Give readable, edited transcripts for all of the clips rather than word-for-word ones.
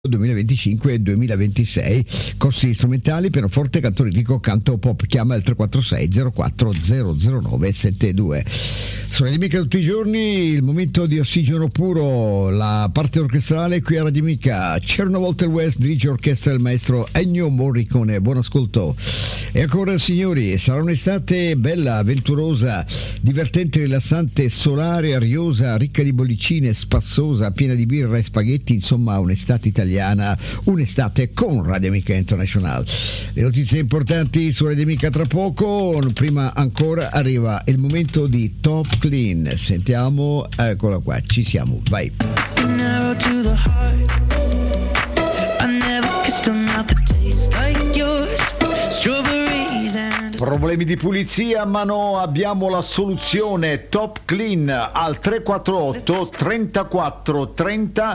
2025 e 2026. Corsi strumentali, pianoforte, canto lirico, canto pop. Chiama il 346 04 009 72. Sono le Amica tutti i giorni, il momento di ossigeno puro, la parte orchestrale qui a Radio Amica. C'era una volta il West, dirige orchestra il maestro Ennio Morricone. Buon ascolto. E ancora, signori, sarà un'estate bella, avventurosa, divertente, rilassante, solare, ariosa, ricca di bollicine, spassosa, piena di birra e spaghetti, insomma un'estate italiana, un'estate con Radio Amica International. Le notizie importanti su Radio Amica tra poco. Prima ancora arriva il momento di Top Clean. Sentiamo, eccola qua, ci siamo, vai. Problemi di pulizia? Ma no, abbiamo la soluzione. Top Clean al 348 34 30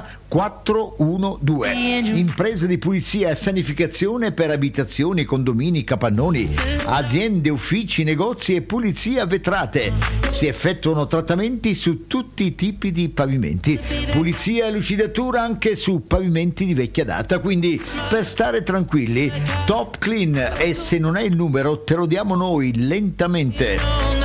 412. Imprese di pulizia e sanificazione per abitazioni, condomini, capannoni, aziende, uffici, negozi e pulizia vetrate. Si effettuano trattamenti su tutti i tipi di pavimenti, pulizia e lucidatura anche su pavimenti di vecchia data. Quindi, per stare tranquilli, Top Clean, e se non è il numero te lo diamo noi lentamente: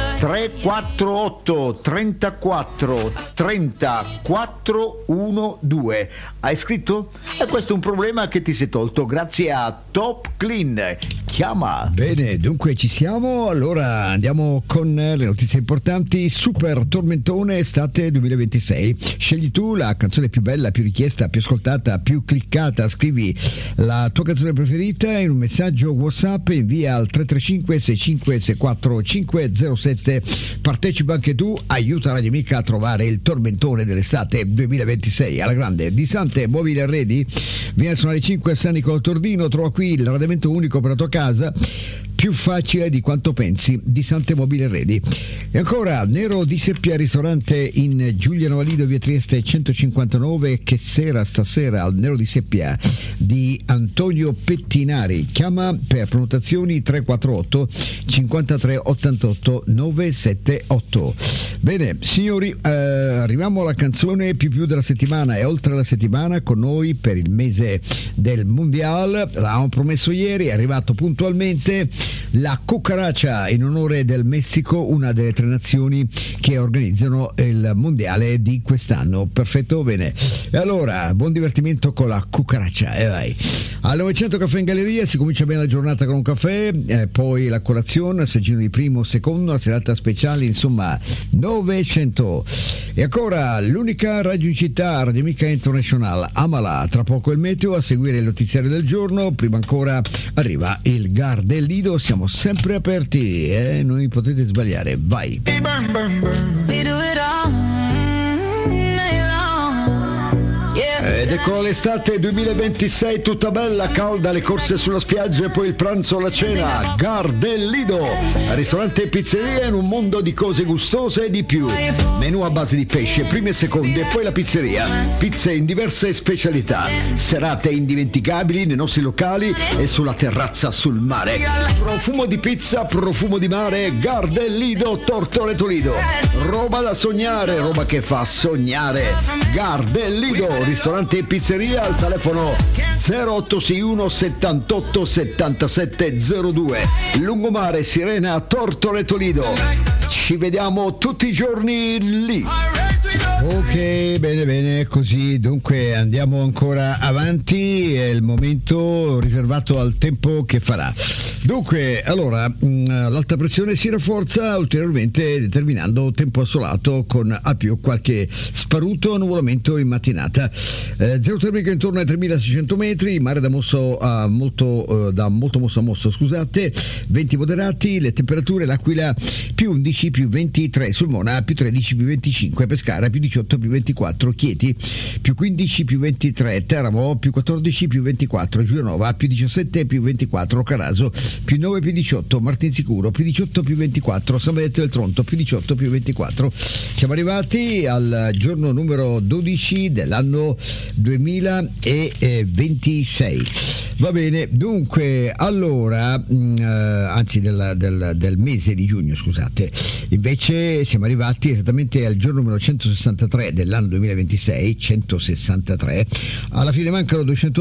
348 34 30 412. Hai scritto? E questo è un problema che ti sei tolto grazie a Top Clean. Chiama. Bene, dunque ci siamo. Allora andiamo con le notizie importanti. Super tormentone estate 2026. Scegli tu la canzone più bella, più richiesta, più ascoltata, più cliccata. Scrivi la tua canzone preferita in un messaggio WhatsApp e invia al 335 65 64 507. Partecipa anche tu, aiuta Radio Amica a trovare il tormentone dell'estate 2026 alla grande. Disante Mobili Arredi, viene sono alle 5 a San Nicolò Tordino. Trova qui il radamento unico per la tua casa, più facile di quanto pensi. Disante Mobili Arredi. E ancora Nero di Seppia ristorante in Giuliano Valido, via Trieste 159. Che sera stasera al Nero di Seppia di Antonio Pettinari. Chiama per prenotazioni 348 53 88 978. Bene signori, arriviamo alla canzone più della settimana e oltre la settimana con noi per il mese del Mondial. L'avevamo promesso ieri, è arrivato puntualmente la cucaracha in onore del Messico, una delle 3 nazioni che organizzano il mondiale di quest'anno. Perfetto, bene. E allora, buon divertimento con la cucaracha, e vai. Al 900 Caffè in Galleria si comincia bene la giornata con un caffè, poi la colazione, assaggino di primo, secondo, la serata speciale, insomma 900. E ancora l'unica radio in città, Radio Amica International. Amala, tra poco il meteo, a seguire il notiziario del giorno. Prima ancora arriva il Gardellino. Siamo sempre aperti, non potete sbagliare, vai. Ed ecco l'estate 2026 tutta bella, calda, le corse sulla spiaggia e poi il pranzo o la cena. Gardellino, ristorante e pizzeria in un mondo di cose gustose e di più. Menù a base di pesce, prime e seconde, e poi la pizzeria. Pizze in diverse specialità. Serate indimenticabili nei nostri locali e sulla terrazza sul mare. Profumo di pizza, profumo di mare. Gardellino, Tortore Toledo. Roba da sognare, roba che fa sognare. Gardellino, ristorante e pizzeria al telefono 0861 78 77 02. Lungomare, Sirena, Tortore Toledo. Ci vediamo tutti i giorni lì. Ok, bene, così dunque andiamo ancora avanti, è il momento riservato al tempo che farà. Dunque, allora, l'alta pressione si rafforza ulteriormente determinando tempo assolato con a più qualche sparuto nuvolamento in mattinata. Zero termico intorno ai 3600 metri, mare da molto mosso a mosso, scusate, venti moderati, le temperature, l'Aquila più 11 più 23, Sulmona più 13 più 25, Pescara più 18 più 24, Chieti più 15 più 23, Teramo più 14 più 24, Giulianova più 17 più 24, Caraso più 9 più 18, Martinsicuro più 18 più 24, San Benedetto del Tronto più 18 più 24. Siamo arrivati al giorno numero 12 dell'anno 2026. Va bene, dunque, allora, anzi del mese di giugno, scusate, invece siamo arrivati esattamente al giorno numero 163 dell'anno 2026, 163, alla fine mancano 200